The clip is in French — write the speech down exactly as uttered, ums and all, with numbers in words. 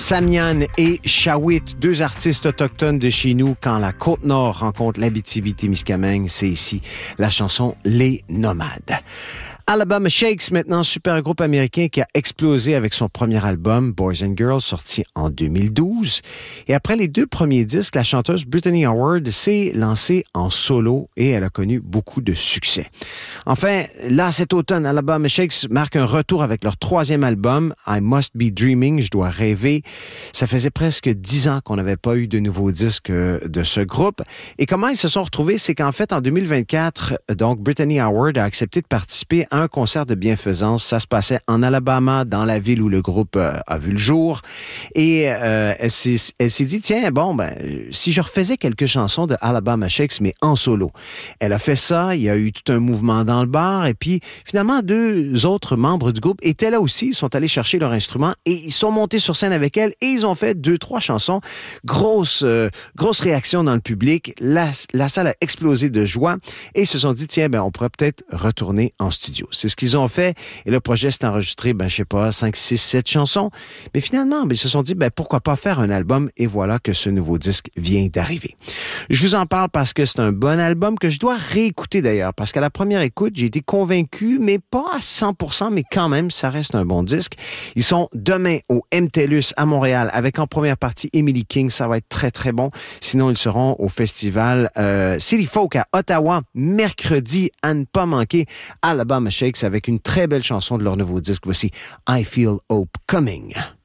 Samian et Shawit, deux artistes autochtones de chez nous. Quand la Côte-Nord rencontre l'Abitibi-Témiscamingue, c'est ici la chanson « Les Nomades ». Alabama Shakes, maintenant super groupe américain qui a explosé avec son premier album, Boys and Girls, sorti en deux mille douze. Et après les deux premiers disques, la chanteuse Brittany Howard s'est lancée en solo et elle a connu beaucoup de succès. Enfin, là, cet automne, Alabama Shakes marque un retour avec leur troisième album, I Must Be Dreaming, je dois rêver. Ça faisait presque dix ans qu'on n'avait pas eu de nouveaux disques de ce groupe. Et comment ils se sont retrouvés, c'est qu'en fait, en deux mille vingt-quatre, donc, Brittany Howard a accepté de participer à un concert de bienfaisance. Ça se passait en Alabama, dans la ville où le groupe euh, a vu le jour. Et euh, elle, s'est, elle s'est dit, tiens, bon, ben, si je refaisais quelques chansons de Alabama Shakes, mais en solo. Elle a fait ça, il y a eu tout un mouvement dans le bar, et puis finalement, deux autres membres du groupe étaient là aussi, ils sont allés chercher leur instrument, et ils sont montés sur scène avec elle, et ils ont fait deux, trois chansons. Grosse, euh, grosse réaction dans le public. La, la salle a explosé de joie, et ils se sont dit, tiens, ben, on pourrait peut-être retourner en studio. C'est ce qu'ils ont fait. Et le projet s'est enregistré, ben, je sais pas, cinq, six, sept chansons. Mais finalement, ben, ils se sont dit, ben, pourquoi pas faire un album? Et voilà que ce nouveau disque vient d'arriver. Je vous en parle parce que c'est un bon album que je dois réécouter d'ailleurs. Parce qu'à la première écoute, j'ai été convaincu, mais pas à cent pour cent, mais quand même, ça reste un bon disque. Ils sont demain au M T L U S à Montréal avec en première partie Emily King. Ça va être très, très bon. Sinon, ils seront au festival euh, City Folk à Ottawa mercredi à ne pas manquer. Alabama Shakes avec une très belle chanson de leur nouveau disque. Voici I Feel Hope Coming.